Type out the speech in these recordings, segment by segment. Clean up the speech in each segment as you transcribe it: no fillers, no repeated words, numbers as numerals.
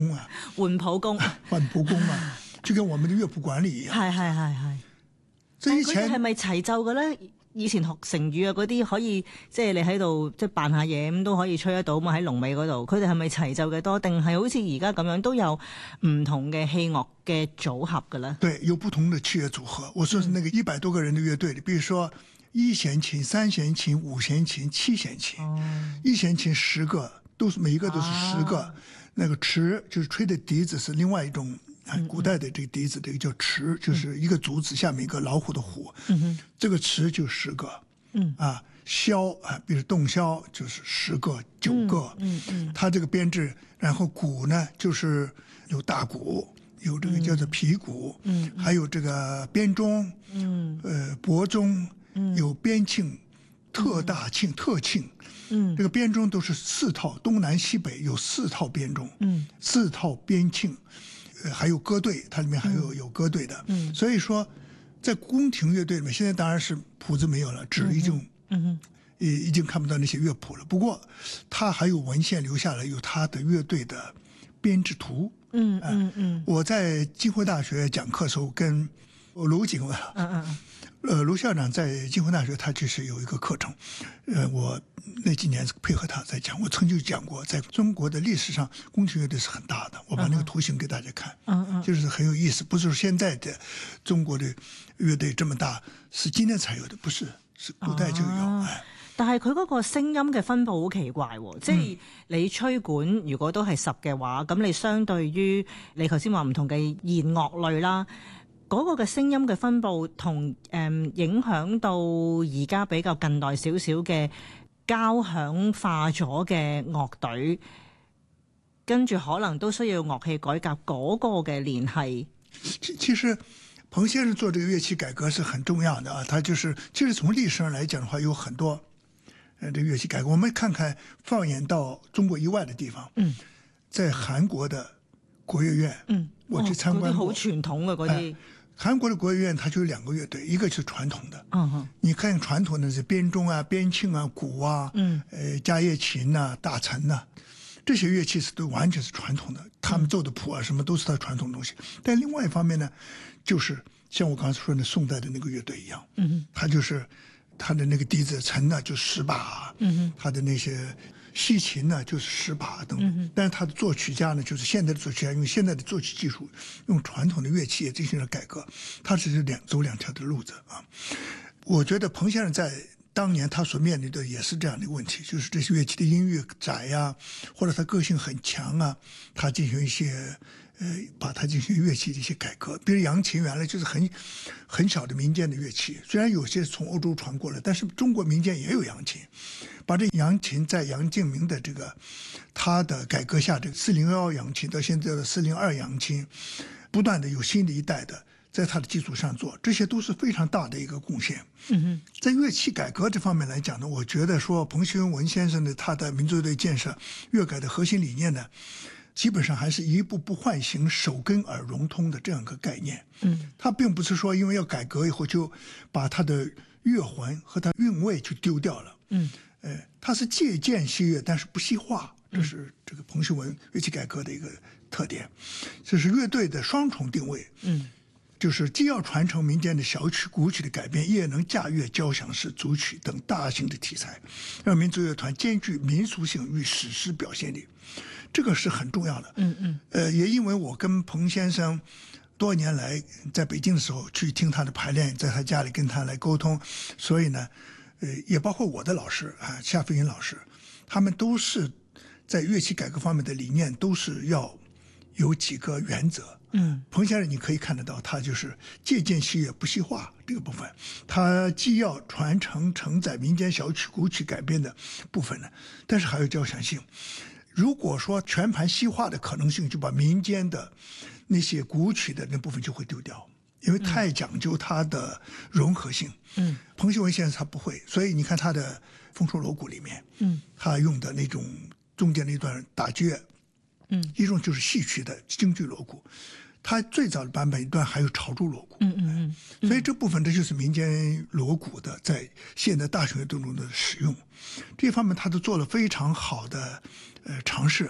啊， 換譜工， 換譜工啊，就跟我們的樂譜管理一樣。 係。 這以前佢哋係咪齊奏嘅咧？以前學成語啊嗰啲可以即係你喺度即係扮下嘢咁都可以吹得到嘛？喺龍尾嗰度，佢哋係咪齊奏嘅多，定係好似而家咁樣都有唔同嘅器樂嘅組合嘅咧？ 對，有不同的器樂組合。我說是那個100多個人的樂隊裡，比如說1弦琴、3弦琴、5弦琴、7弦琴，1弦琴10個，每一個都是10個。那個笞就是吹的笛子是另外一種。古代的這個笛子，這個叫笞，就是一個竹子下面一個老虎的虎，這個笞就10個，簫啊，比如洞簫就是10個9個，它這個編制，然後鼓呢就是有大鼓，有這個叫做皮鼓，還有這個編鐘，撥鐘，有編磬、特大磬、特磬，這個編鐘都是4套，東南西北有4套編鐘，4套編磬。還有歌隊，它裡面還有歌隊的，所以說在宮廷樂隊裡面，現在當然是譜子沒有了，紙已經看不到那些樂譜了。不過，它還有文獻留下來，有它的樂隊的編制圖。我在浸會大學講課的時候，跟盧景盧校長在浸會大學，他就是有一個課程，我那幾年配合他在講。我曾經講過，在中國的歷史上，宮廷樂隊是很大的。我把那個圖形給大家看，就是很有意思。不是現在的中國的樂隊這麼大，是今天才有的，不是，是古代就有。 但係佢嗰個聲音嘅分佈好奇怪喎，即係你吹管如果都係10嘅話，咁你相對於你頭先話唔同嘅弦樂類啦。嗰個嘅聲音嘅分佈同影響到而家比較近代少少嘅交響化咗嘅樂隊，跟住可能都需要樂器改革嗰個嘅聯繫。 其實彭先生做這個樂器改革是很重要的啊，他就是其實從歷史上來講的話，有很多這個樂器改革。我們看看放眼到中國以外的地方，在韓國的國樂院，我去參觀過， 好傳統嘅嗰啲。 韓國的國樂院它就有2個樂隊，一個是傳統的，你看傳統的是編鐘啊、編磬啊、鼓啊、家樂琴啊、大銮啊，這些樂器是都完全是傳統的，他們奏的譜啊什麼都是它傳統的東西。但另外一方面呢，就是像我剛才說的宋代的那個樂隊一樣，它就是它的那個笛子銮呢就10把，它的那些西琴呢就是10把等等，但是他的作曲家呢，就是現在的作曲家，用現在的作曲技術，用傳統的樂器也進行了改革，他只是走2條的路子啊。我覺得彭先生在當年他所面臨的也是這樣的問題，就是這些樂器的音域窄呀，或者他個性很強啊，他進行一些把它進行樂器的一些改革。比如揚琴原來就是很小的民間的樂器，雖然有些從歐洲傳過來，但是中國民間也有揚琴。把這揚琴在楊敬明的這個他的改革下，這個401揚琴到現在的402揚琴，不斷的有新的一代的在他的基礎上做，這些都是非常大的一個貢獻。在樂器改革這方面來講呢，我覺得說彭學文先生的他的民族樂隊建設樂改的核心理念呢，基本上還是一步步喚醒手根耳融通的這樣一個概念。他並不是說因為要改革以後就把他的樂魂和他韻味就丟掉了。它是借鑑西樂，但是不西化，這是這個彭秀文樂器改革的一個特點。這是樂隊的雙重定位，就是既要傳承民間的小曲、古曲的改編，也能駕馭交響詩、組曲等大型的題材，讓民族樂團兼具民俗性與史詩表現力，這個是很重要的。也因為我跟彭先生多年來在北京的時候去聽他的排練，在他家裡跟他來溝通，所以呢，也包括我的老師啊，夏飛雲老師，他們都是在樂器改革方面的理念都是要有幾個原則。彭先生你可以看得到，他就是借鑑西樂不西化這個部分，他既要傳承承載民間小曲古曲改編的部分呢，但是還有交響性。如果說全盤西化的可能性，就把民間的那些古曲的那部分就會丟掉。因為太講究它的融合性，彭秀文先生他不會，所以你看他的《豐收鑼鼓》裡面，他用的那種中間的一段打擊樂，一種就是戲曲的京劇鑼鼓，他最早的版本一段還有潮州鑼鼓，所以這部分這就是民間鑼鼓的在現代大型樂隊中的使用，這方面他都做了非常好的嘗試。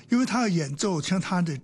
因为他要演奏像他的